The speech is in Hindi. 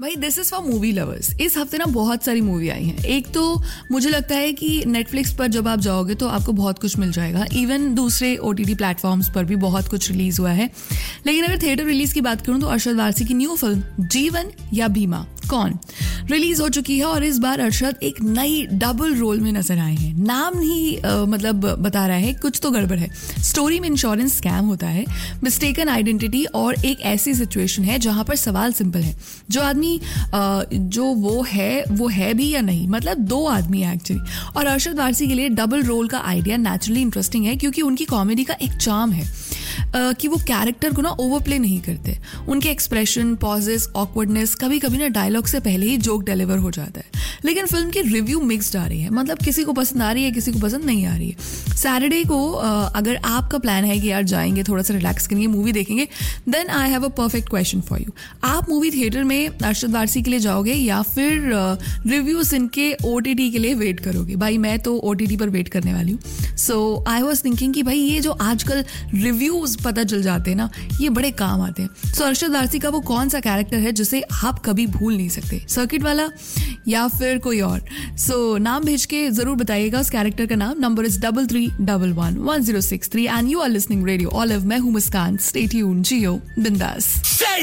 भाई this is for movie lovers. इस हफ्ते ना बहुत सारी मूवी आई हैं। एक तो मुझे लगता है कि नेटफ्लिक्स पर जब आप जाओगे तो आपको बहुत कुछ मिल जाएगा। इवन दूसरे OTT प्लेटफॉर्म्स पर भी बहुत कुछ रिलीज हुआ है। लेकिन अगर थिएटर रिलीज की बात करूं तो अरशद वारसी की न्यू फिल्म जीवन या भीमा कौन रिलीज हो चुकी है और इस बार अरशद एक नई डबल रोल में नजर आए हैं। नाम ही मतलब बता रहा है कुछ तो गड़बड़ है। स्टोरी में इंश्योरेंस स्कैम होता है, मिस्टेकन आइडेंटिटी और एक ऐसी सिचुएशन है जहां पर सवाल सिंपल है, जो आदमी जो वो है भी या नहीं, मतलब दो आदमी है एक्चुअली। और अरशद वारसी के लिए डबल रोल का आइडिया नेचुरली इंटरेस्टिंग है क्योंकि उनकी कॉमेडी का एक चार्म है कि वो कैरेक्टर को ना ओवरप्ले नहीं करते। उनके एक्सप्रेशन, पॉजेस, ऑकवर्डनेस, कभी कभी ना डायलॉग से पहले ही जोक डिलीवर हो जाता है। लेकिन फिल्म की रिव्यू मिक्स्ड आ रही है, मतलब किसी को पसंद आ रही है, किसी को पसंद नहीं आ रही है। सैटरडे को अगर आपका प्लान है कि यार जाएंगे, थोड़ा सा रिलैक्स करेंगे, मूवी देखेंगे, then I have a perfect question for you. आप मूवी थिएटर में अरशद वारसी के लिए जाओगे या फिर रिव्यूज इनके OTT के लिए वेट करोगे? भाई मैं तो OTT पर वेट करने वाली हूँ। सो आई वॉज थिंकिंग कि भाई ये जो आजकल रिव्यूज पता चल जाते हैं ना, ये बड़े काम आते हैं। सो अरशद वारसी का वो कौन सा कैरेक्टर है जिसे आप कभी भूल नहीं सकते, सर्किट वाला या फिर कोई और? सो नाम भेज के जरूर बताइएगा उस कैरेक्टर का नाम। Number is 33111063 and you are listening radio olive. मैं हूं मुस्कान। स्टे ट्यून्ड, जियो बिंदास।